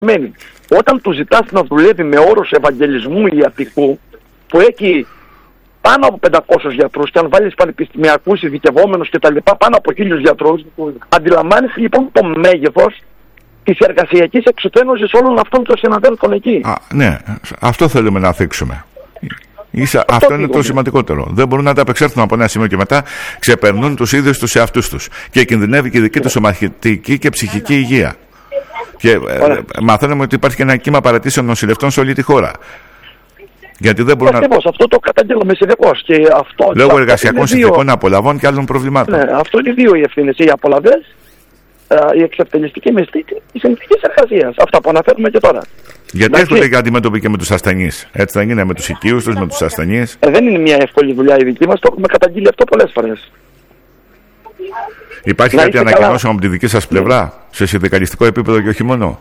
Όταν του ζητάς να δουλεύει με όρους ευαγγελισμού ιατρικού, που έχει πάνω από 500 γιατρούς, και αν βάλεις πανεπιστημιακούς, ειδικευόμενους κτλ., πάνω από 1000 γιατρούς, αντιλαμβάνεσαι λοιπόν το μέγεθος της εργασιακής εξουθένωσης όλων αυτών των συναδέλφων εκεί. Ναι, αυτό θέλουμε να θίξουμε. Αυτό είναι το σημαντικότερο. Δεν μπορούν να τα απεξέλθουν από ένα σημείο και μετά ξεπερνούν τους ίδιους τους εαυτούς τους. Και κινδυνεύει και η δική τους σωματική και ψυχική υγεία. Και μαθαίνουμε ότι υπάρχει και ένα κύμα παρατήσεων νοσηλευτών σε όλη τη χώρα. Γιατί δεν μπορούν Ακριβώς, αυτό το καταγγέλουμε συνεχώς. Λόγω εργασιακών συνθηκών απολαβών και άλλων προβλημάτων. Ναι, αυτό είναι δύο οι ευθύνες. Οι απολαβές, η εξευτελιστική μισθή και οι συνθήκες εργασίας. Αυτά που αναφέρουμε και τώρα. Γιατί έρχονται και αντιμέτωποι και με τους ασθενείς. Έτσι θα γίνει με τους οικείους τους, με τους ασθενείς. Δεν είναι μια εύκολη δουλειά η δική μας, το έχουμε καταγγείλει αυτό πολλές φορές. Υπάρχει κάτι ανακοινώσεων από τη δική σας πλευρά, σε συνδικαλιστικό επίπεδο και όχι μόνο?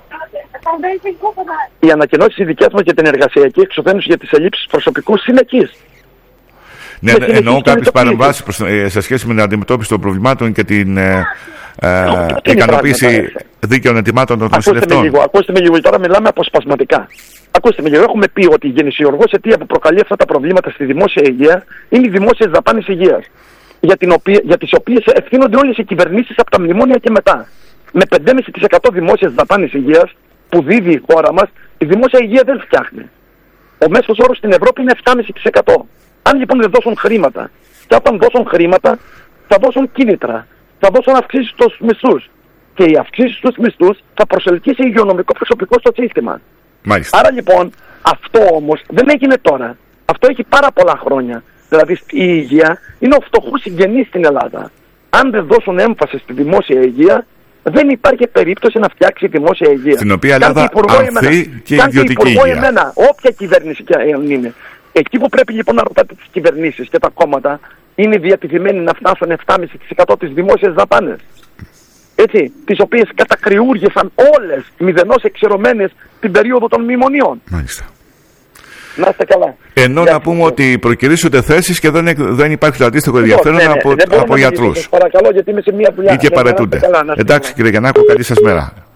Οι ανακοινώσεις οι δικές μας για την εργασιακή εξουθένωση για τις ελλείψεις προσωπικού συνεχείς. Ναι, εννοώ κάποιες παρεμβάσεις σε σχέση με την αντιμετώπιση των προβλημάτων και την ικανοποίηση δίκαιων αιτημάτων των νοσηλευτών. Ακούστε με λίγο, τώρα μιλάμε αποσπασματικά. Ακούστε με λίγο, έχουμε πει ότι η γεννησιουργός αιτία που προκαλεί αυτά τα προβλήματα στη δημόσια υγεία είναι οι δημόσιες δαπάνες υγείας, για τις οποίες ευθύνονται όλες οι κυβερνήσεις από τα μνημόνια και μετά. Με 5,5% δημόσιες δαπάνες υγείας που δίδει η χώρα μας, η δημόσια υγεία δεν φτιάχνει. Ο μέσος όρος στην Ευρώπη είναι 7,5%. Αν λοιπόν δεν δώσουν χρήματα, και όταν δώσουν χρήματα, θα δώσουν κίνητρα, θα δώσουν αυξήσεις στους μισθούς. Και οι αυξήσεις στους μισθούς θα προσελκύσει υγειονομικό προσωπικό στο σύστημα. Μάλιστα. Άρα λοιπόν, αυτό όμως δεν έγινε τώρα. Αυτό έχει πάρα πολλά χρόνια. Δηλαδή η υγεία είναι ο φτωχός συγγενής στην Ελλάδα. Αν δεν δώσουν έμφαση στη δημόσια υγεία, δεν υπάρχει περίπτωση να φτιάξει η δημόσια υγεία. Στην οποία Ελλάδα αρθεί και η ιδιωτική υγεία. Όποια κυβέρνηση και αν είναι. Εκεί που πρέπει λοιπόν να ρωτάτε τις κυβερνήσεις και τα κόμματα, είναι διατηρημένοι να φτάσουν 7,5% τις δημόσιες δαπάνες. Έτσι, τις οποίες κατακριούργησαν όλες μηδενώς εξαιρωμένες την περίοδο των μνημονίων. Μάλιστα. Να είστε καλά. Ενώ να πούμε ότι προκυρήσονται θέσεις και δεν υπάρχει το αντίστοιχο ενδιαφέρον από γιατρούς. Παρακαλώ, γιατί είμαι σε μια δουλειά. Ή και παρετούνται. Εντάξει κύριε Γιαννάκο, καλή σας μέρα.